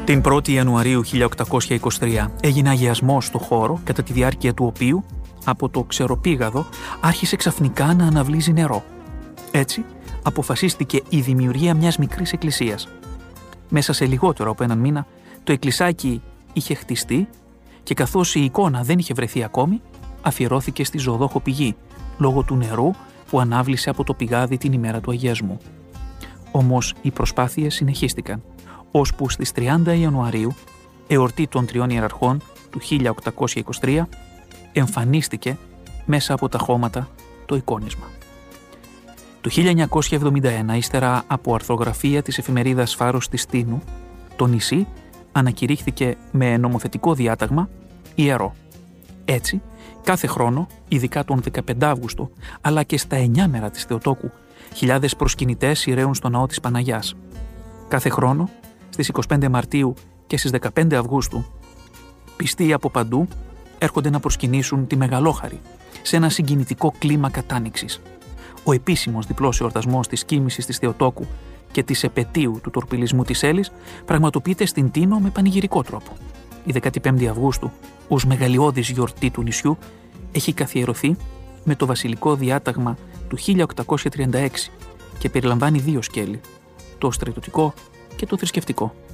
Την 1η Ιανουαρίου 1823 έγινε αγιασμός στο χώρο, κατά τη διάρκεια του οποίου από το ξεροπήγαδο άρχισε ξαφνικά να αναβλύζει νερό. Έτσι, αποφασίστηκε η δημιουργία μιας μικρής εκκλησίας. Μέσα σε λιγότερο από έναν μήνα, το εκκλησάκι είχε χτιστεί και καθώς η εικόνα δεν είχε βρεθεί ακόμη, αφιερώθηκε στη ζωοδόχο πηγή, λόγω του νερού που ανάβλησε από το πηγάδι την ημέρα του αγιασμού. Όμως οι προσπάθειες συνεχίστηκαν, ώσπου στις 30 Ιανουαρίου, εορτή των Τριών Ιεραρχών του 1823, εμφανίστηκε μέσα από τα χώματα το εικόνισμα. Το 1971, ύστερα από αρθρογραφία της εφημερίδας Φάρος της Τίνου, το νησί ανακηρύχθηκε με νομοθετικό διάταγμα ιερό. Έτσι, κάθε χρόνο, ειδικά τον 15 Αύγουστο, αλλά και στα 9 μέρα της Θεοτόκου, χιλιάδες προσκυνητές ιερέουν στο ναό της Παναγιάς. Κάθε χρόνο, στις 25 Μαρτίου και στις 15 Αυγούστου, πιστοί από παντού έρχονται να προσκυνήσουν τη Μεγαλόχαρη, σε ένα συγκινητικό κλίμα κατάνοιξης. Ο επίσημος διπλός εορτασμός της κοίμησης της Θεοτόκου και της επετείου του τορπιλισμού της Έλλης πραγματοποιείται στην Τίνο με πανηγυρικό τρόπο. Η 15η Αυγούστου, ως μεγαλειώδης γιορτή του νησιού, έχει καθιερωθεί με το βασιλικό διάταγμα του 1836 και περιλαμβάνει δύο σκέλη, το στρατιωτικό και το θρησκευτικό.